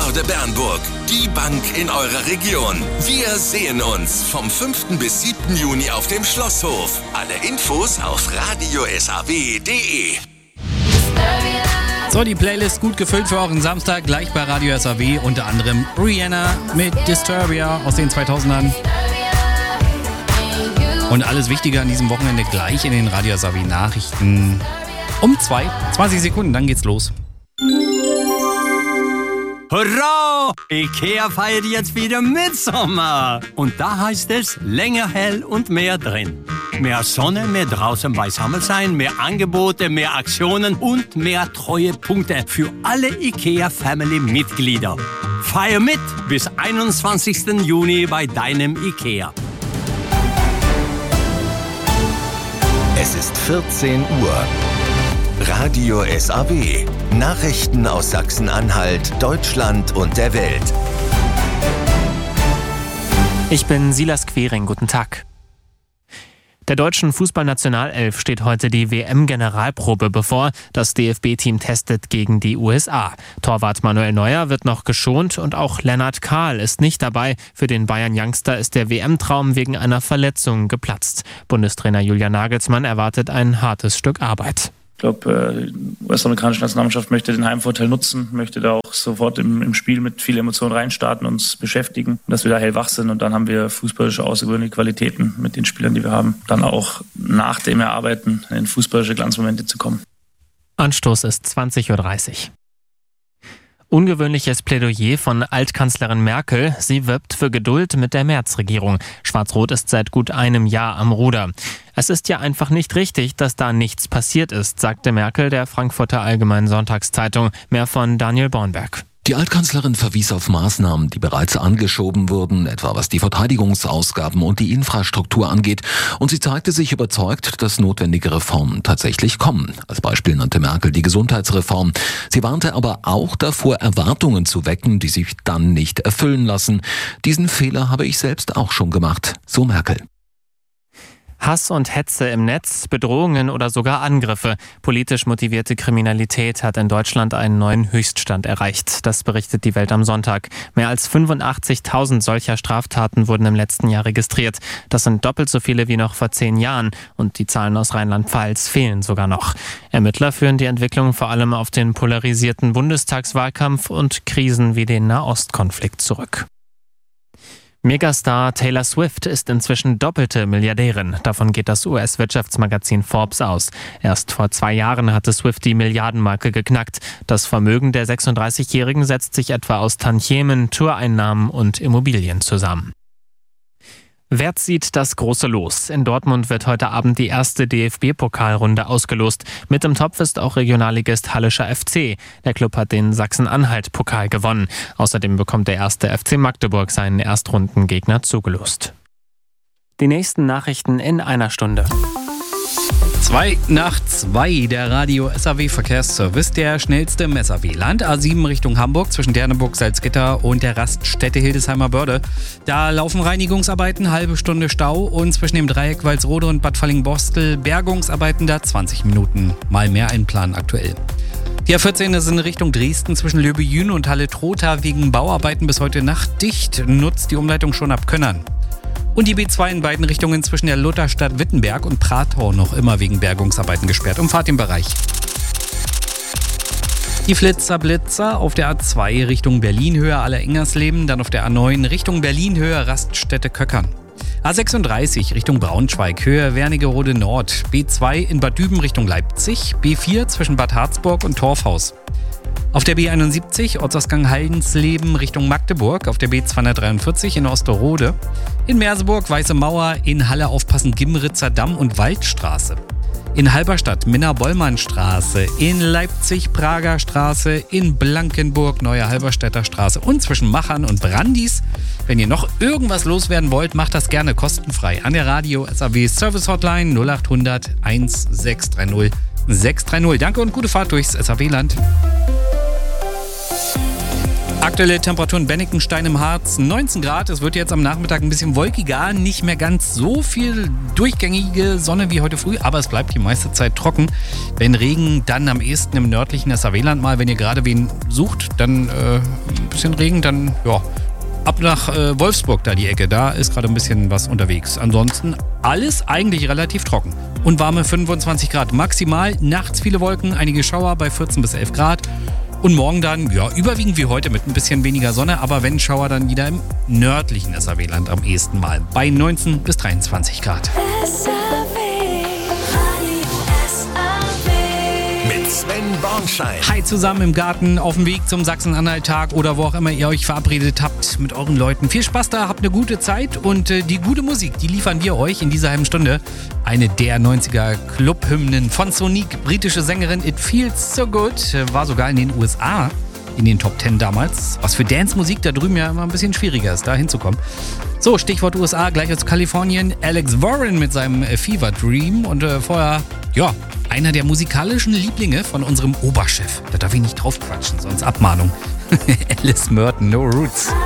Börde Bernburg, die Bank in eurer Region. Wir sehen uns vom 5. bis 7. Juni auf dem Schlosshof. Alle Infos auf radiosaw.de. So, die Playlist gut gefüllt für euren Samstag, gleich bei Radio SAW, unter anderem Rihanna mit Disturbia aus den 2000ern. Und alles Wichtige an diesem Wochenende gleich in den Radio SAW Nachrichten um 20 Sekunden, dann geht's los. Hurra! IKEA feiert jetzt wieder Mitsommer. Und da heißt es länger hell und mehr drin. Mehr Sonne, mehr draußen beisammen sein, mehr Angebote, mehr Aktionen und mehr Treuepunkte für alle IKEA-Family-Mitglieder. Feier mit bis 21. Juni bei deinem IKEA. Es ist 14 Uhr. Radio SAW. Nachrichten aus Sachsen-Anhalt, Deutschland und der Welt. Ich bin Silas Quering, guten Tag. Der deutschen Fußballnationalelf steht heute die WM-Generalprobe bevor. Das DFB-Team testet gegen die USA. Torwart Manuel Neuer wird noch geschont und auch Lennart Kahl ist nicht dabei. Für den Bayern-Youngster ist der WM-Traum wegen einer Verletzung geplatzt. Bundestrainer Julian Nagelsmann erwartet ein hartes Stück Arbeit. Ich glaube, die US-amerikanische Nationalmannschaft möchte den Heimvorteil nutzen, möchte da auch sofort im Spiel mit viel Emotion reinstarten, uns beschäftigen, dass wir da hellwach sind und dann haben wir fußballische außergewöhnliche Qualitäten mit den Spielern, die wir haben, dann auch nach dem Erarbeiten in fußballische Glanzmomente zu kommen. Anstoß ist 20.30 Uhr. Ungewöhnliches Plädoyer von Altkanzlerin Merkel. Sie wirbt für Geduld mit der Merz-Regierung. Schwarz-Rot ist seit gut einem Jahr am Ruder. Es ist ja einfach nicht richtig, dass da nichts passiert ist, sagte Merkel der Frankfurter Allgemeinen Sonntagszeitung. Mehr von Daniel Bornberg. Die Altkanzlerin verwies auf Maßnahmen, die bereits angeschoben wurden, etwa was die Verteidigungsausgaben und die Infrastruktur angeht. Und sie zeigte sich überzeugt, dass notwendige Reformen tatsächlich kommen. Als Beispiel nannte Merkel die Gesundheitsreform. Sie warnte aber auch davor, Erwartungen zu wecken, die sich dann nicht erfüllen lassen. Diesen Fehler habe ich selbst auch schon gemacht, so Merkel. Hass und Hetze im Netz, Bedrohungen oder sogar Angriffe. Politisch motivierte Kriminalität hat in Deutschland einen neuen Höchststand erreicht. Das berichtet die Welt am Sonntag. Mehr als 85.000 solcher Straftaten wurden im letzten Jahr registriert. Das sind doppelt so viele wie noch vor 10 Jahren. Und die Zahlen aus Rheinland-Pfalz fehlen sogar noch. Ermittler führen die Entwicklung vor allem auf den polarisierten Bundestagswahlkampf und Krisen wie den Nahostkonflikt zurück. Megastar Taylor Swift ist inzwischen doppelte Milliardärin. Davon geht das US-Wirtschaftsmagazin Forbes aus. Erst vor 2 Jahren hatte Swift die Milliardenmarke geknackt. Das Vermögen der 36-Jährigen setzt sich etwa aus Tantiemen, Toureinnahmen und Immobilien zusammen. Wer zieht das große Los? In Dortmund wird heute Abend die erste DFB-Pokalrunde ausgelost. Mit im Topf ist auch Regionalligist Hallischer FC. Der Club hat den Sachsen-Anhalt-Pokal gewonnen. Außerdem bekommt der erste FC Magdeburg seinen Erstrundengegner zugelost. Die nächsten Nachrichten in einer Stunde. 2:02, der Radio SAW Verkehrsservice, der schnellste im SAW-Land. A7 Richtung Hamburg zwischen Derneburg, Salzgitter und der Raststätte Hildesheimer Börde. Da laufen Reinigungsarbeiten, halbe Stunde Stau und zwischen dem Dreieck Walsrode und Bad Fallingbostel Bergungsarbeiten da 20 Minuten. Mal mehr einplanen aktuell. Die A14 ist in Richtung Dresden zwischen Löbejün und Halle-Trotha wegen Bauarbeiten bis heute Nacht dicht. Nutzt die Umleitung schon ab Könnern. Und die B2 in beiden Richtungen zwischen der Lutherstadt Wittenberg und Prathau noch immer wegen Bergungsarbeiten gesperrt. Umfahrt im Bereich. Die Flitzer auf der A2 Richtung Berlin-Höhe Aller-Ingersleben, dann auf der A9 Richtung Berlin-Höhe Raststätte Köckern. A36 Richtung Braunschweig, Höhe Wernigerode Nord, B2 in Bad Düben Richtung Leipzig, B4 zwischen Bad Harzburg und Torfhaus. Auf der B71 Ortsausgang Haldensleben Richtung Magdeburg, auf der B243 in Osterode, in Merseburg Weiße Mauer, in Halle aufpassen Gimritzer Damm und Waldstraße. In Halberstadt Minna-Bollmann-Straße, in Leipzig Prager Straße, in Blankenburg Neue Halberstädter Straße und zwischen Machern und Brandis. Wenn ihr noch irgendwas loswerden wollt, macht das gerne kostenfrei an der Radio SAW Service Hotline 0800 1630 630. Danke und gute Fahrt durchs SAW-Land. Aktuelle Temperatur in Bennikenstein im Harz 19 Grad. Es wird jetzt am Nachmittag ein bisschen wolkiger, nicht mehr ganz so viel durchgängige Sonne wie heute früh, aber es bleibt die meiste Zeit trocken. Wenn Regen, dann am ehesten im nördlichen SAW-Land mal. Wenn ihr gerade wen sucht, dann ein bisschen Regen, dann ja, ab nach Wolfsburg da die Ecke. Da ist gerade ein bisschen was unterwegs. Ansonsten alles eigentlich relativ trocken. Und warme 25 Grad maximal. Nachts viele Wolken, einige Schauer bei 14 bis 11 Grad. Und morgen dann, ja, überwiegend wie heute mit ein bisschen weniger Sonne, aber wenn Schauer dann wieder im nördlichen SAW-Land am ehesten mal bei 19 bis 23 Grad. Mit Sven Bornschein. Hi zusammen im Garten, auf dem Weg zum Sachsen-Anhalt-Tag oder wo auch immer ihr euch verabredet habt mit euren Leuten. Viel Spaß da, habt eine gute Zeit und die gute Musik, die liefern wir euch in dieser halben Stunde. Eine der 90er Clubhymnen von Sonique, britische Sängerin It Feels So Good, war sogar in den USA in den Top 10 damals. Was für Dance-Musik da drüben ja immer ein bisschen schwieriger ist, da hinzukommen. So, Stichwort USA, gleich aus Kalifornien. Alex Warren mit seinem Fever Dream und vorher, ja, einer der musikalischen Lieblinge von unserem Oberchef. Da darf ich nicht drauf quatschen, sonst Abmahnung. Alice Merton, No Roots.